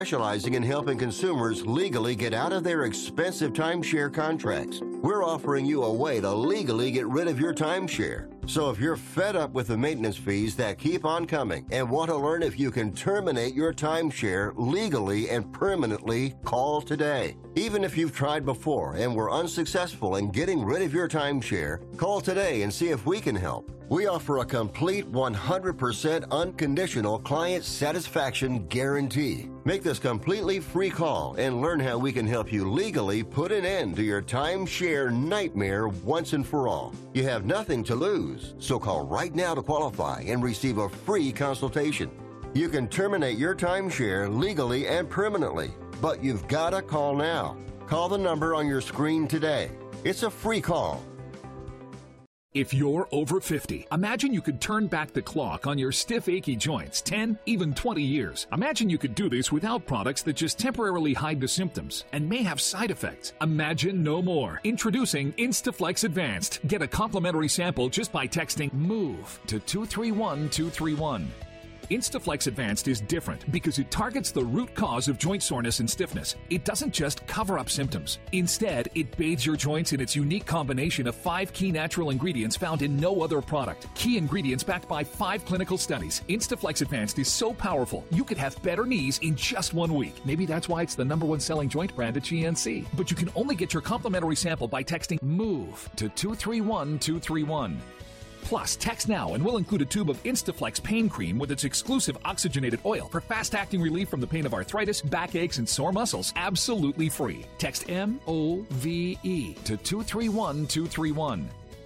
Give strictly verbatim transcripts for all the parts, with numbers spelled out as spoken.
Specializing in helping consumers legally get out of their expensive timeshare contracts. We're offering you a way to legally get rid of your timeshare. So if you're fed up with the maintenance fees that keep on coming and want to learn if you can terminate your timeshare legally and permanently, call today. Even if you've tried before and were unsuccessful in getting rid of your timeshare, call today and see if we can help. We offer a complete one hundred percent unconditional client satisfaction guarantee. Make this completely free call and learn how we can help you legally put an end to your timeshare nightmare once and for all. You have nothing to lose, so call right now to qualify and receive a free consultation. You can terminate your timeshare legally and permanently, but you've got to call now. Call the number on your screen today. It's a free call. If you're over fifty, imagine you could turn back the clock on your stiff, achy joints ten, even twenty years. Imagine you could do this without products that just temporarily hide the symptoms and may have side effects. Imagine no more. Introducing Instaflex Advanced. Get a complimentary sample just by texting MOVE to two three one two three one. Instaflex Advanced is different because it targets the root cause of joint soreness and stiffness. It doesn't just cover up symptoms. Instead, it bathes your joints in its unique combination of five key natural ingredients found in no other product. Key ingredients backed by five clinical studies. Instaflex Advanced is so powerful, you could have better knees in just one week. Maybe that's why it's the number one selling joint brand at G N C. But you can only get your complimentary sample by texting MOVE to two three one two three one. Plus, text now and we'll include a tube of Instaflex pain cream with its exclusive oxygenated oil for fast-acting relief from the pain of arthritis, backaches, and sore muscles, absolutely free. Text M O V E to two three one two three one.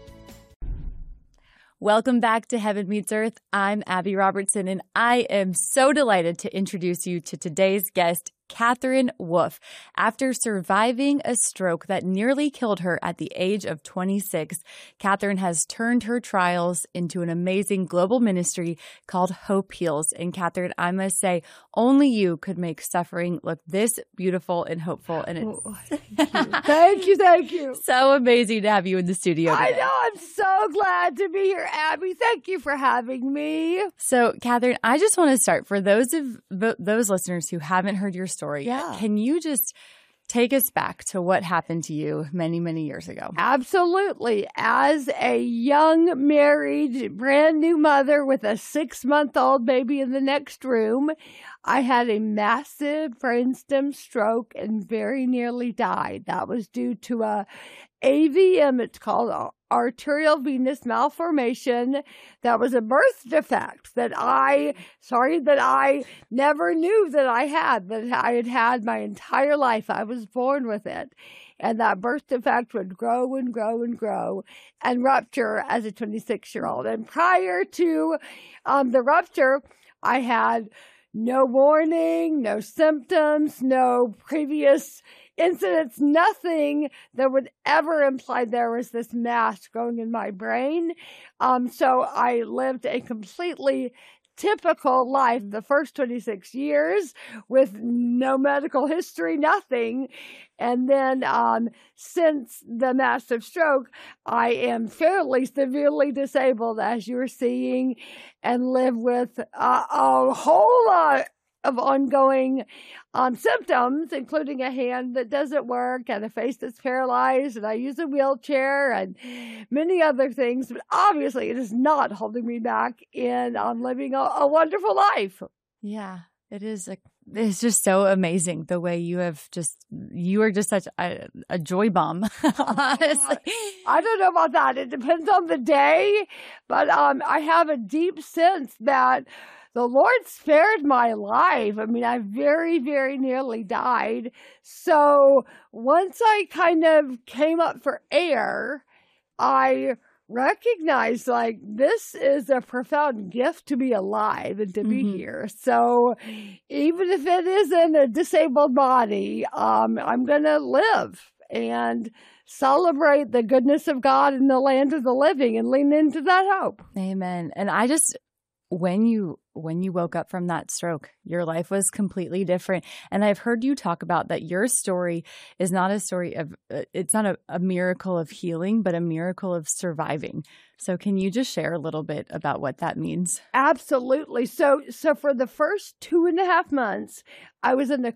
Welcome back to Heaven Meets Earth. I'm Abby Robertson, and I am so delighted to introduce you to today's guest, Catherine Wolf. After surviving a stroke that nearly killed her at the age of twenty-six, Catherine has turned her trials into an amazing global ministry called Hope Heals. And Catherine, I must say, only you could make suffering look this beautiful and hopeful. And it's oh, thank you, thank you, thank you. So amazing to have you in the studio today. I know. I'm so glad to be here, Abby. Thank you for having me. So, Catherine, I just want to start for those of those listeners who haven't heard your story. Yeah. Can you just take us back to what happened to you many, many years ago? Absolutely. As a young, married, brand new mother with a six-month-old baby in the next room, I had a massive brainstem stroke and very nearly died. That was due to a A V M, it's called arterial venous malformation. That was a birth defect that I, sorry, that I never knew that I had, that I had had my entire life. I was born with it. And that birth defect would grow and grow and grow and rupture as a twenty-six-year-old. And prior to um, the rupture, I had no warning, no symptoms, no previous incidents, nothing that would ever imply there was this mass growing in my brain. Um, so I lived a completely typical life the first twenty-six years with no medical history, nothing. And then um, since the massive stroke, I am fairly severely disabled, as you're seeing, and live with uh, a whole lot of ongoing um, symptoms, including a hand that doesn't work and a face that's paralyzed, and I use a wheelchair and many other things. But obviously, it is not holding me back in um, living a, a wonderful life. Yeah, it is. A, it's just so amazing the way you have just, you are just such a, a joy bomb, honestly. I don't know about that. It depends on the day, but um, I have a deep sense that the Lord spared my life. I mean, I very, very nearly died. So once I kind of came up for air, I recognized, like, this is a profound gift to be alive and to mm-hmm. be here. So even if it isn't a disabled body, um, I'm going to live and celebrate the goodness of God in the land of the living and lean into that hope. Amen. And I just... when you when you woke up from that stroke, your life was completely different. And I've heard you talk about that your story is not a story of, uh, it's not a, a miracle of healing, but a miracle of surviving. So can you just share a little bit about what that means? Absolutely. So, so for the first two and a half months, I was in a